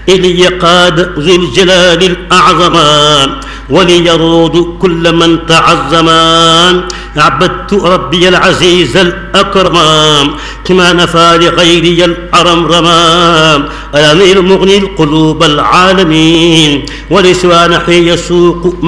إلي قاد ذو الجلال الأعظم وليرود كل من تعظما. عبدت ربي العزيز الأكرم كما نفى لغيري الأرمرما. الأمير مغني القلوب العالمين ولسوى نحي يسوق